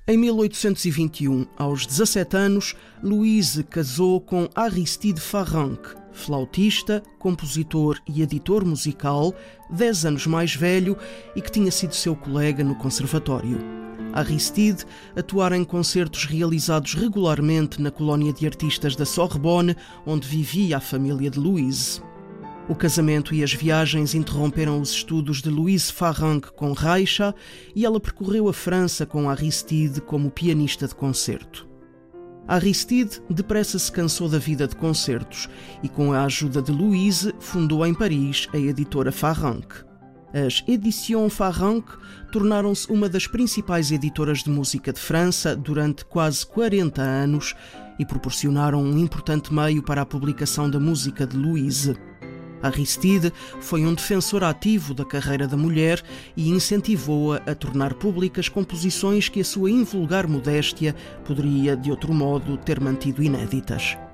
Em 1821, aos 17 anos, Louise casou com Aristide Farranc, flautista, compositor e editor musical, 10 anos mais velho e que tinha sido seu colega no conservatório. Aristide atuara em concertos realizados regularmente na colónia de artistas da Sorbonne, onde vivia a família de Louise. O casamento e as viagens interromperam os estudos de Louise Farranc com Reicha e ela percorreu a França com Aristide como pianista de concerto. Aristide depressa se cansou da vida de concertos e, com a ajuda de Louise, fundou em Paris a editora Farranc. As Éditions Farranc tornaram-se uma das principais editoras de música de França durante quase 40 anos e proporcionaram um importante meio para a publicação da música de Louise. Aristide foi um defensor ativo da carreira da mulher e incentivou-a a tornar públicas composições que a sua invulgar modéstia poderia, de outro modo, ter mantido inéditas.